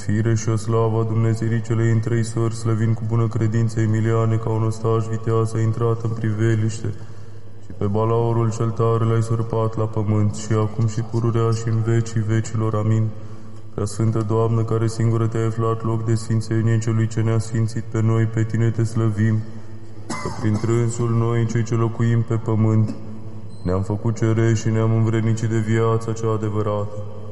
fire și o slavă a Dumnezeirii celei întrei sori, slăvind cu bună credință Emiliane, ca un ostaș viteaz a intrat în priveliște, și pe balaurul cel tare l-ai sărpat la pământ, și acum și pururea și în vecii vecilor. Amin. Prea Sfântă Doamnă, care singură te-ai aflat loc de sfințenie celui ce ne-a sfințit pe noi, pe tine te slăvim, că prin trânsul noi, cei ce locuim pe pământ, ne-am făcut cereși și ne-am învrednicit de viața cea adevărată.